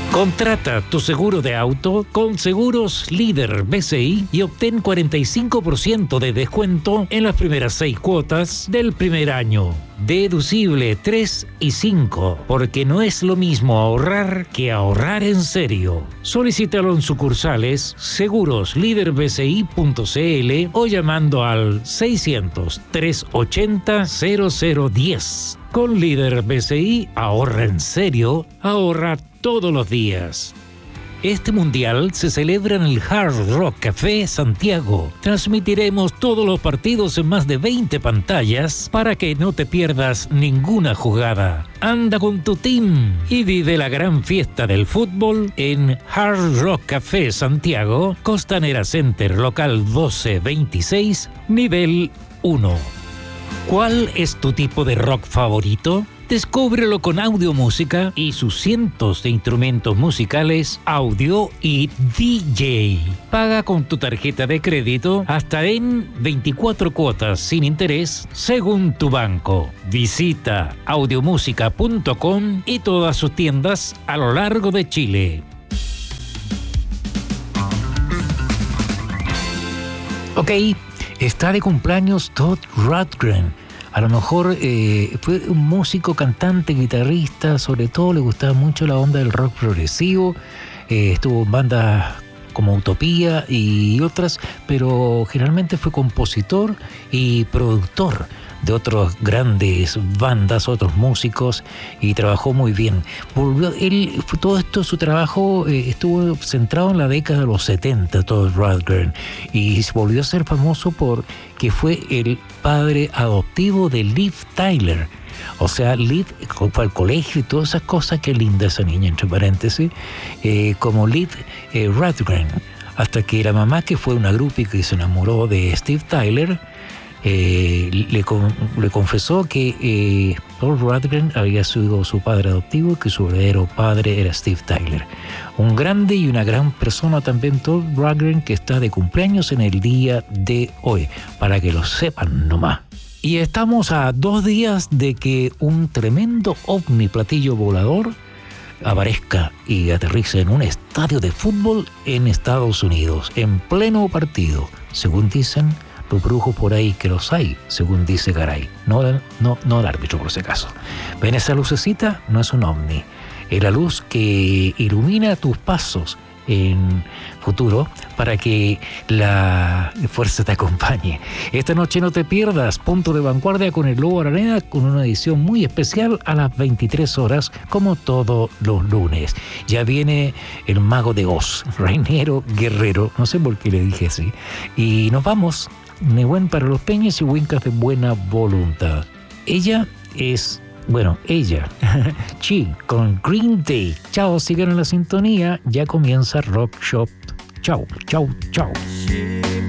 Contrata tu seguro de auto con Seguros Líder BCI y obtén 45% de descuento en las primeras 6 cuotas del primer año. Deducible 3 y 5, porque no es lo mismo ahorrar que ahorrar en serio. Solicítalo en sucursales segurosliderbci.cl o llamando al 600-380-0010. Con Líder BCI, ahorra en serio, ahorra todos los días. Este mundial se celebra en el Hard Rock Café Santiago. Transmitiremos todos los partidos en más de 20 pantallas para que no te pierdas ninguna jugada. Anda con tu team y vive la gran fiesta del fútbol en Hard Rock Café Santiago, Costanera Center, local 1226, nivel 1. ¿Cuál es tu tipo de rock favorito? Descúbrelo con Audio Música y sus cientos de instrumentos musicales, audio y DJ. Paga con tu tarjeta de crédito hasta en 24 cuotas sin interés según tu banco. Visita audiomusica.com y todas sus tiendas a lo largo de Chile. Ok, está de cumpleaños Todd Rundgren. A lo mejor fue un músico, cantante, guitarrista, sobre todo le gustaba mucho la onda del rock progresivo, estuvo en bandas como Utopía y otras, pero generalmente fue compositor y productor de otras grandes bandas, otros músicos, y trabajó muy bien. Todo esto, su trabajo estuvo centrado en la década de los 70, Todd Rundgren, y se volvió a ser famoso porque fue el padre adoptivo de Liv Tyler. O sea, Liv fue al colegio y todas esas cosas. Qué linda esa niña, entre paréntesis, como Liv Rundgren, hasta que la mamá, que fue una groupie que se enamoró de Steve Tyler, le confesó que Todd Rundgren había sido su padre adoptivo, que su verdadero padre era Steve Tyler. Un grande y una gran persona también, Todd Rundgren, que está de cumpleaños en el día de hoy, para que lo sepan nomás. Y estamos a 2 días de que un tremendo ovni platillo volador aparezca y aterrice en un estadio de fútbol en Estados Unidos, en pleno partido, según dicen los brujos por ahí, que los hay, según dice Garay. No el árbitro, por si acaso. ¿Ven esa lucecita? No es un ovni. Es la luz que ilumina tus pasos en futuro para que la fuerza te acompañe. Esta noche no te pierdas Punto de Vanguardia con el Lobo Araneda, con una edición muy especial a las 23 horas, como todos los lunes. Ya viene el mago de Oz, Reinero Guerrero, no sé por qué le dije así. Y nos vamos. Nehuen para los peñas y Wincas de buena voluntad. Ella, Chi, con Green Day. Chao, sigan en la sintonía. Ya comienza Rock Shop. Chao, chao, chao.